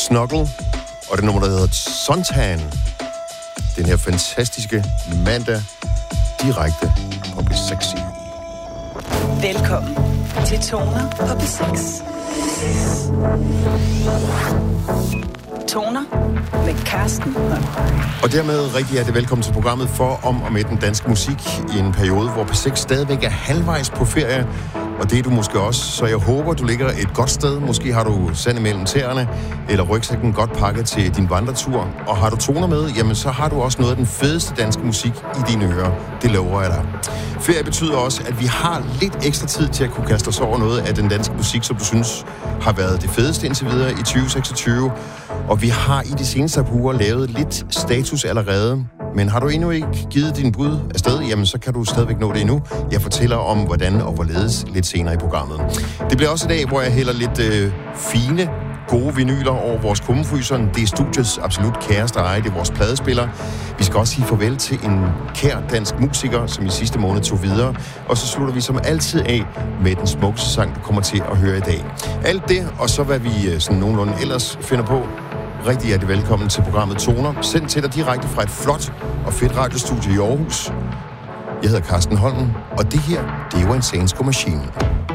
Snuggle, og det nummer, der hedder Suntan. Den her fantastiske mandag, direkte på B6. Velkommen til Toner på B6. Toner med Carsten Holm. Og dermed rigtig hjertelig velkommen til programmet for, om og med den danske musik i en periode, hvor P6 stadigvæk er halvvejs på ferie. Og det er du måske også, så jeg håber, du ligger et godt sted. Måske har du sand imellem tæerne, eller rygsækken godt pakket til din vandretur. Og har du toner med, jamen så har du også noget af den fedeste danske musik i dine ører. Det lover jeg dig. Ferie betyder også, at vi har lidt ekstra tid til at kunne kaste os over noget af den danske musik, som du synes har været det fedeste indtil videre i 2026. Og vi har i de seneste par uger lavet lidt status allerede. Men har du endnu ikke givet din bud afsted, jamen så kan du stadigvæk nå det endnu. Jeg fortæller om, hvordan og hvorledes lidt senere i programmet. Det bliver også i dag, hvor jeg hælder lidt fine, gode vinyler over vores kummefryser. Det er studiets absolut kæreste eje, det er vores pladespiller. Vi skal også sige farvel til en kær dansk musiker, som i sidste måned tog videre. Og så slutter vi som altid af med den smukkeste sang, du kommer til at høre i dag. Alt det, og så hvad vi sådan nogenlunde ellers finder på. Rigtig hjertelig velkommen til programmet Toner, sendt til dig direkte fra et flot og fedt radiostudie i Aarhus. Jeg hedder Carsten Holm, og det her, det er jo en Sansko Machine.